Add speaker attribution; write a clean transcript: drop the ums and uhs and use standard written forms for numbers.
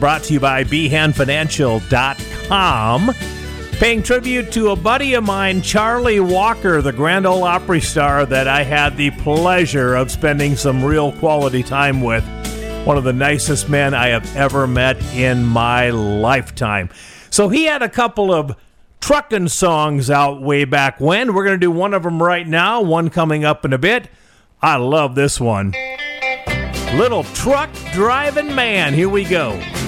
Speaker 1: brought to you by BehanFinancial.com. Paying tribute to a buddy of mine, Charlie Walker, the Grand Ole Opry star that I had the pleasure of spending some real quality time with. One of the nicest men I have ever met in my lifetime. So he had a couple of trucking songs out way back when. We're going to do one of them right now, one coming up in a bit. I love this one. Little Truck Driving Man. Here we go.